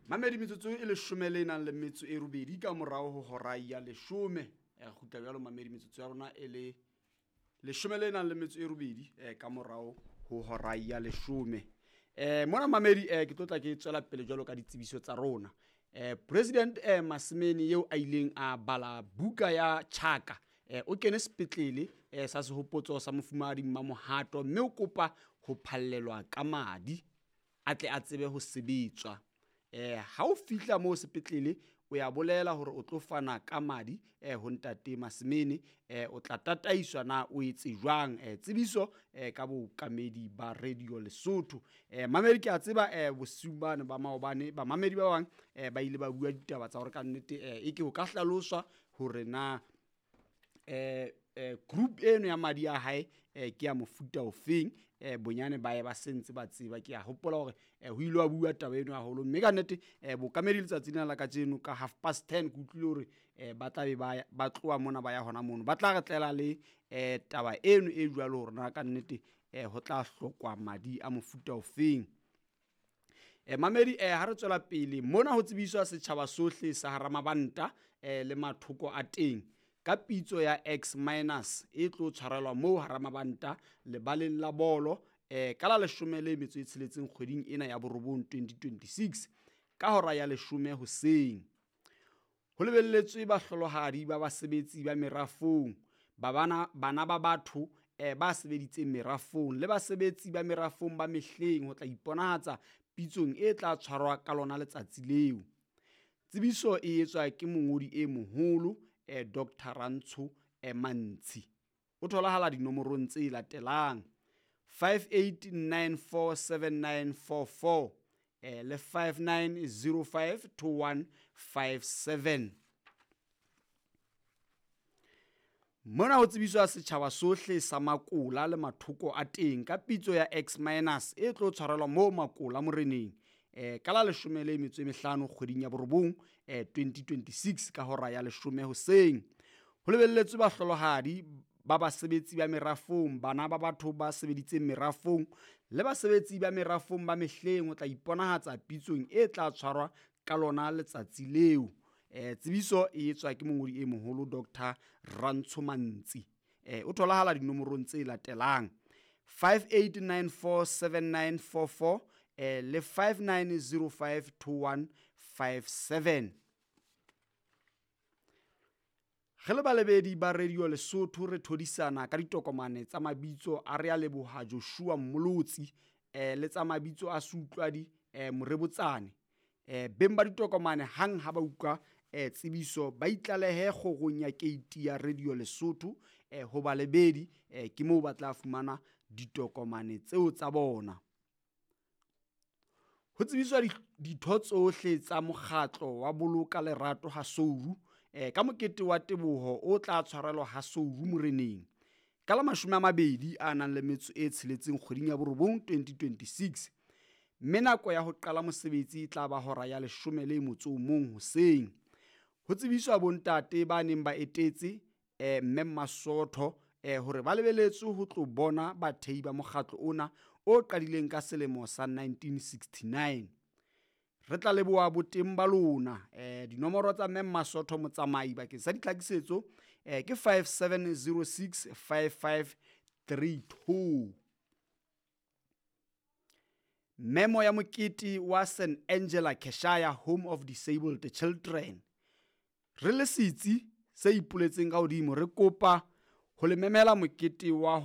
Mamedi metsotso e 14 ka morao ho hora ya 10 gutla bjalo mamedi metsotso ya rona e le 12 ka morao ho hora ya 10. Mona mamedi ke tlotla ke tswela pele jwalo ka ditsebiso tsa rona. President Masimeni eo a ileng a bala buka ya Chaka o kene sepetlele sa sehopotso sa mofumahadi Mmamohato mme o kopa ho phallelwa ka madi a tle a tsebe ho sebetswa. Ha o fihla mo sepetlele o ya bolela hore o tlo fana ka madi ho ntate Masimeni o tla tataiswa na o etse jwang tsebiso ka bokamedi ba Radio Lesotho. Mamedi ke a tseba bosiu bana ba maobane ba mamedi ba bang ba ile ba bua ditaba tsa hore ka nnete e ke ho ka hlaloswa hore na group eno ya madi a hae ke ya mofuta ofeng bonyane ba sentse ba tseba ke a hopola hore ho ile wa bua taba eno haholo mme ka nnete bokamedi letsatsing la ka tseno ka 10:30 ke utlwile hore ba tla be ba tloa mona ba ya hona mono ba tla re tlela le taba eno e jwalo hore na ka nnete ho tla hlokwa madi a mofuta ofeng. Mamedi ha re tswela pele mona ho tsebiswa setjhaba sohle sa Haramabanta le mathoko a teng ka pitso ya X- e tlo tshwarelwa mo Haramabanta lebaleng la bolo ka la 16 kgweding ena ya borobong 2026 ka hora ya 10 hoseng. Ho lebelletswe bahlolohadi ba basebetsi ba merafong bana ba batho ba sebeditseng merafong le basebetsi ba merafong ba mehleng ho tla iponahatsa pitsong e tla tshwarwa ka lona letsatsi leo. Tsebiso e etswa ke mongodi e moholo Dr. Rantsho Mantsi. O tholahala dinomorong tse latelang 58947944 le 59052157. Mona ho tsebiswa setjhaba sohle sa Makola le mathoko a teng ka pitso ya X- e tlo tshwarelwa mo Makola Moreneng ka la 15 kgweding ya borobong 2026 ka hora ya 10 hoseng. Ho lebelletswe bahlolohadi ba basebetsi ba merafong bana ba batho ba sebeditseng merafong le basebetsi ba merafong ba mehleng ho tla iponahatsa pitsong e tla tshwarwa ka lona letsatsi leo. Tsebiso e etswa ke mongodi e moholo Dr. Rantsho Mantsi. O tholahala dinomorong tse latelang 58947944 le 59052157. Re le balebedi ba Radio Lesotho re thodisana ka ditokomane tsa mabitso a re a leboha Joshua Molotsi le tsa mabitso a Sutlwadi Morebotsane. Beng ba ditokomane hang ha ba utlwa tsebiso ba itlalehe kgorong ya keiti ya Radio Lesotho ho balebedi ke moo ba tla fumana ditokomane tseo tsa bona. Ho tsebiswa ditho tsohle tsa mokgatlo wa boloka lerato ha Souru ka mokete wa teboho o tla tshwarelwa ha Souru Moreneng ka la 26 kgweding ya borobong 2026 mme nako ya ho qala mosebetsi e tla ba hora ya 11 hoseng. Ho tsebiswa bontate ba neng ba etetse mme Masotho hore ba lebeletswe ho tlo bona bathehi ba mokgatlo ona o qadileng ka selemo sa 1969. Re tla leboha boteng ba lona. Dinomoro tsa mme Masotho motsamai bakeng sa ditlhakisetso ke 5706 5532. Memo ya mokete wa St Angela Keshaya Home of Disabled Children. Re le sitsi se ipuletseng ka hodimo re kopa ho le memela mokete wa